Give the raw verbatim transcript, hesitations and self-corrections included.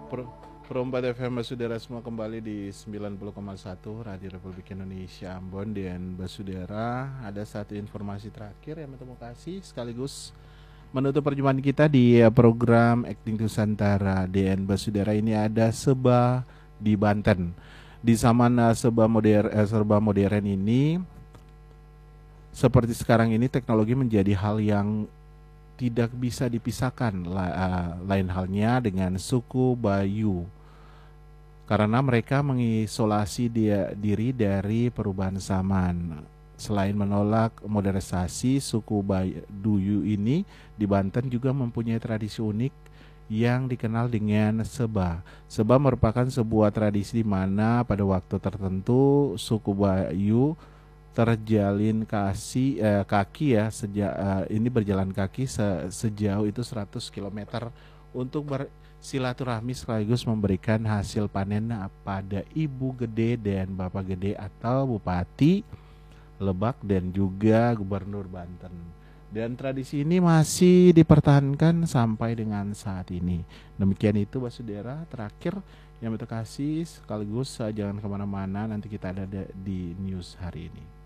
Pro, Perempat F M Basudara semua kembali di sembilan puluh koma satu Radio Republik Indonesia Ambon. Dan Basudara, ada satu informasi terakhir yang mau kasih sekaligus menutup perjumpaan kita di eh, program Acting Nusantara D N Basudara. Ini ada Seba di Banten. Di zaman eh, serba moder, eh, serba modern ini, seperti sekarang ini, teknologi menjadi hal yang tidak bisa dipisahkan. La, uh, lain halnya dengan suku Bayu, karena mereka mengisolasi dia, diri dari perubahan zaman. Selain menolak modernisasi, suku Baduyu ini di Banten juga mempunyai tradisi unik yang dikenal dengan Seba. Seba merupakan sebuah tradisi di mana pada waktu tertentu suku Bayu terjalin kasih eh, kaki ya sejak eh, ini berjalan kaki se, sejauh itu seratus kilometer untuk bersilaturahmi sekaligus memberikan hasil panen pada ibu gede dan bapak gede atau bupati Lebak dan juga gubernur Banten. Dan tradisi ini masih dipertahankan sampai dengan saat ini. Demikian itu Basudara terakhir yang kita kasih, sekaligus uh, jangan kemana-mana, nanti kita ada di news hari ini.